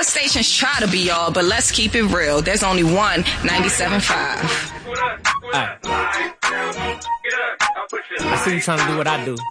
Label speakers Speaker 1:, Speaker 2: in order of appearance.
Speaker 1: of stations try to be y'all, but let's keep it real. There's only one 97.5.
Speaker 2: I see you trying to do what I do.